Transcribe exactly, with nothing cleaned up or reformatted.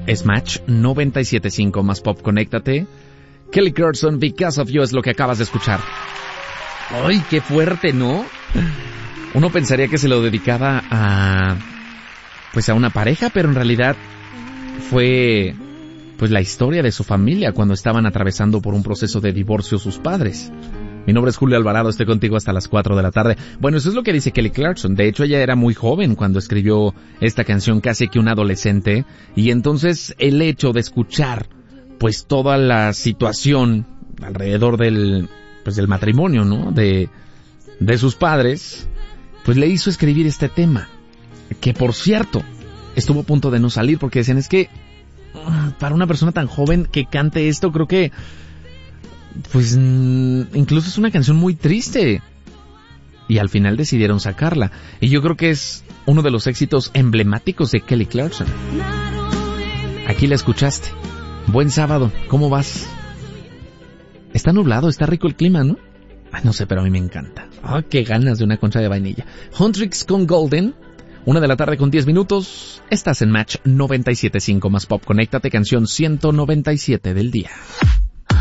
Es Match noventa y siete punto cinco más pop, conéctate. Kelly Clarkson, Because of You es lo que acabas de escuchar. ¡Ay, qué fuerte!, ¿no? Uno pensaría que se lo dedicaba a... pues a una pareja, pero en realidad fue... pues la historia de su familia cuando estaban atravesando por un proceso de divorcio sus padres. Mi nombre es Julio Alvarado, estoy contigo hasta las cuatro de la tarde. Bueno, eso es lo que dice Kelly Clarkson. De hecho, ella era muy joven cuando escribió esta canción, casi que un adolescente. Y entonces el hecho de escuchar pues toda la situación alrededor del pues del matrimonio, ¿no? De de sus padres, pues le hizo escribir este tema. Que por cierto, estuvo a punto de no salir porque decían, es que para una persona tan joven que cante esto, creo que pues incluso es una canción muy triste. Y al final decidieron sacarla. Y yo creo que es uno de los éxitos emblemáticos de Kelly Clarkson. Aquí la escuchaste. Buen sábado, ¿cómo vas? Está nublado, está rico el clima, ¿no? Ay, no sé, pero a mí me encanta. Ah, qué ganas de una concha de vainilla. Huntrix con Golden. Una de la tarde con diez minutos. Estás en Match noventa y siete punto cinco más pop. Conéctate, canción ciento noventa y siete del día.